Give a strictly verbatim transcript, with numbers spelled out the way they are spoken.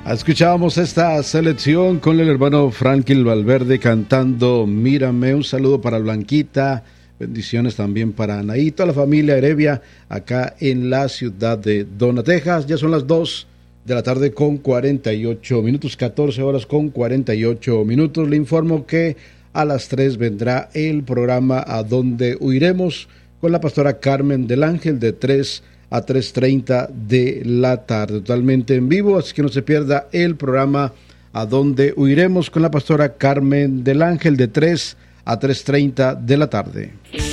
Escuchábamos esta selección con el hermano Franklin Valverde cantando Mírame. Un saludo para Blanquita, bendiciones también para Anaí, toda la familia Heredia acá en la ciudad de Donna, Texas. Ya son las dos de la tarde con cuarenta y ocho minutos, catorce horas con cuarenta y ocho minutos. Le informo que a las tres vendrá el programa A Dónde Huiremos con la pastora Carmen del Ángel de tres a tres treinta de la tarde, totalmente en vivo, así que no se pierda el programa A Dónde Huiremos con la pastora Carmen del Ángel de tres a tres treinta de la tarde.